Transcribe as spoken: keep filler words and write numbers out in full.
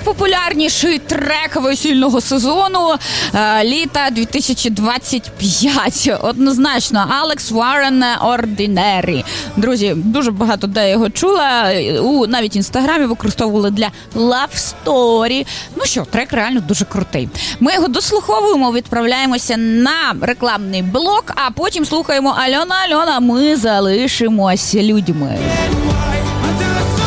Найпопулярніший трек весільного сезону е, літа дві тисячі двадцять п'ять. Однозначно, Алекс Варен «Ordinary». Друзі, дуже багато де його чула. У навіть інстаграмі використовували для Love Story. Ну що, трек реально дуже крутий. Ми його дослуховуємо, відправляємося на рекламний блок, а потім слухаємо Альона, Альона, ми залишимось людьми. Until I